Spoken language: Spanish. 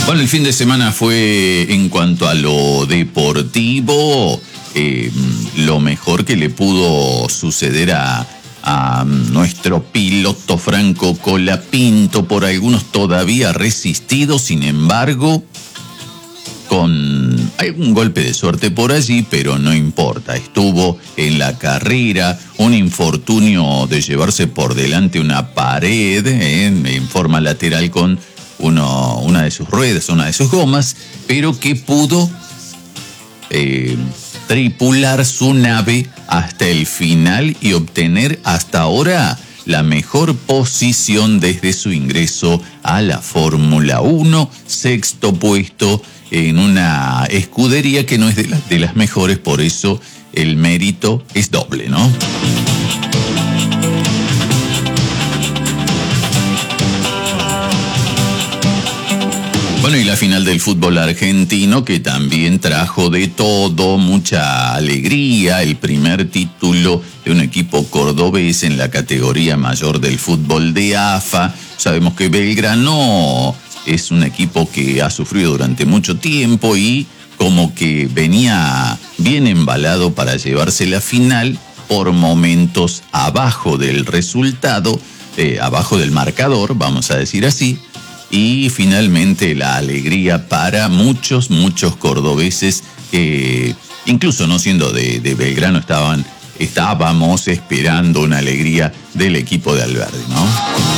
Bueno, el fin de semana fue, en cuanto a lo deportivo, lo mejor que le pudo suceder a nuestro piloto Franco Colapinto, por algunos todavía resistido, sin embargo, con algún golpe de suerte por allí, pero no importa, estuvo en la carrera, un infortunio de llevarse por delante una pared en forma lateral con una de sus ruedas, una de sus gomas, pero que pudo tripular su nave hasta el final y obtener hasta ahora la mejor posición desde su ingreso a la Fórmula 1, sexto puesto en una escudería que no es de las mejores, por eso el mérito es doble, ¿no? Bueno, y la final del fútbol argentino, que también trajo de todo, mucha alegría, el primer título de un equipo cordobés en la categoría mayor del fútbol de AFA. Sabemos que Belgrano es un equipo que ha sufrido durante mucho tiempo y como que venía bien embalado para llevarse la final, por momentos abajo del resultado, abajo del marcador, vamos a decir así. Y finalmente la alegría para muchos cordobeses que, incluso no siendo de Belgrano, estábamos esperando una alegría del equipo de Alberdi, ¿no?